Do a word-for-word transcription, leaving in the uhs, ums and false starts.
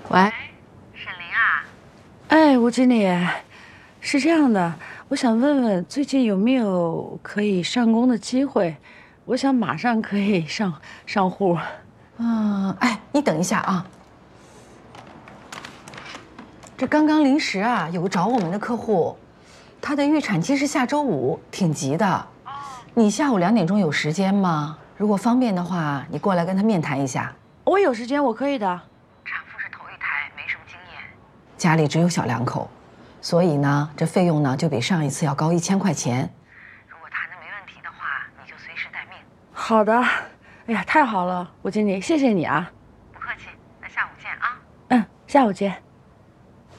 喂， 沈凌啊， 哎，吴经理，是这样的，我想问问最近有没有可以上工的机会？我想马上可以上上户。 嗯，哎，你等一下啊，这刚刚临时啊有个找我们的客户，他的预产期是下周五，挺急的。哦，你下午两点钟有时间吗？如果方便的话，你过来跟他面谈一下。 我有时间，我可以的。 产妇是头一胎，没什么经验，家里只有小两口，所以呢，这费用呢就比上一次要高一千块钱。如果谈的没问题的话，你就随时待命。 好的，哎呀，太好了，吴经理，谢谢你啊。 不客气，那下午见啊。 嗯，下午见。